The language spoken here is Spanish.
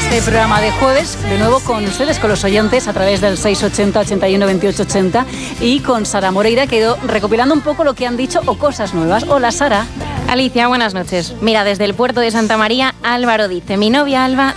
este programa de jueves, de nuevo con ustedes, con los oyentes, a través del 680 81 28 80, y con Sara Moreira, que ha ido recopilando un poco lo que han dicho o cosas nuevas. Hola, Sara. Alicia, buenas noches. Mira, desde el puerto de Santa María, Álvaro dice: mi novia Alba